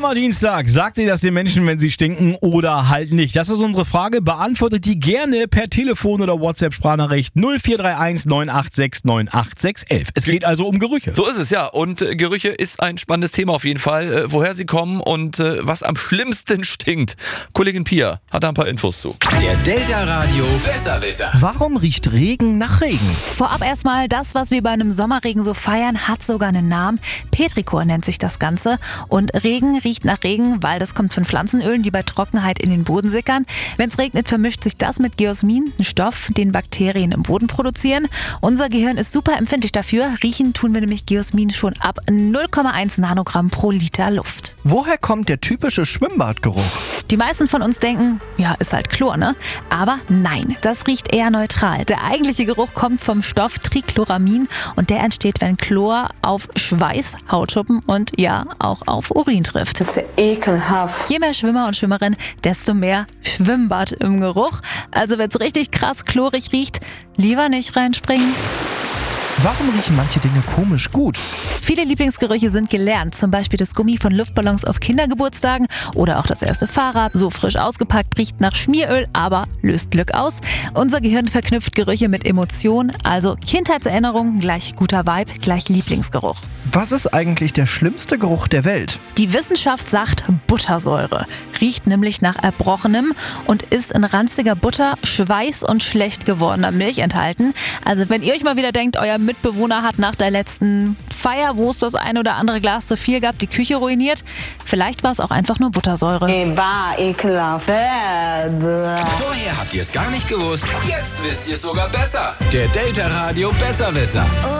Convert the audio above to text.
immer Dienstag. Sagt ihr das den Menschen, wenn sie stinken oder halt nicht? Das ist unsere Frage. Beantwortet die gerne per Telefon oder WhatsApp-Sprachnachricht 0431 986 98611. Es geht also um Gerüche. So ist es, ja. Und Gerüche ist ein spannendes Thema auf jeden Fall. Woher sie kommen und was am schlimmsten stinkt. Kollegin Pia hat da ein paar Infos zu. Der Delta Radio Besserwisser. Warum riecht Regen nach Regen? Vorab erstmal, das, was wir bei einem Sommerregen so feiern, hat sogar einen Namen. Petrichor nennt sich das Ganze. Und Regen riecht nach Regen, weil das kommt von Pflanzenölen, die bei Trockenheit in den Boden sickern. Wenn es regnet, vermischt sich das mit Geosmin, einem Stoff, den Bakterien im Boden produzieren. Unser Gehirn ist super empfindlich dafür. Riechen tun wir nämlich Geosmin schon ab 0,1 Nanogramm pro Liter Luft. Woher kommt der typische Schwimmbadgeruch? Die meisten von uns denken, ja, ist halt Chlor, ne? Aber nein, das riecht eher neutral. Der eigentliche Geruch kommt vom Stoff Trichloramin und der entsteht, wenn Chlor auf Schweiß, Hautschuppen und ja, auch auf Urin trifft. Das ist ja ekelhaft. Je mehr Schwimmer und Schwimmerinnen, desto mehr Schwimmbad im Geruch. Also wenn es richtig krass chlorig riecht, lieber nicht reinspringen. Warum riechen manche Dinge komisch gut? Viele Lieblingsgerüche sind gelernt, zum Beispiel das Gummi von Luftballons auf Kindergeburtstagen oder auch das erste Fahrrad, so frisch ausgepackt, riecht nach Schmieröl, aber löst Glück aus. Unser Gehirn verknüpft Gerüche mit Emotionen, also Kindheitserinnerungen gleich guter Vibe, gleich Lieblingsgeruch. Was ist eigentlich der schlimmste Geruch der Welt? Die Wissenschaft sagt Buttersäure, riecht nämlich nach Erbrochenem und ist in ranziger Butter, Schweiß und schlecht gewordener Milch enthalten. Also wenn ihr euch mal wieder denkt, euer Mitbewohner hat nach der letzten Feier, wo es das ein oder andere Glas zu viel gab, die Küche ruiniert, vielleicht war es auch einfach nur Buttersäure. War ekelhaft. Vorher habt ihr es gar nicht gewusst. Jetzt wisst ihr es sogar besser. Der Delta Radio Besserwisser.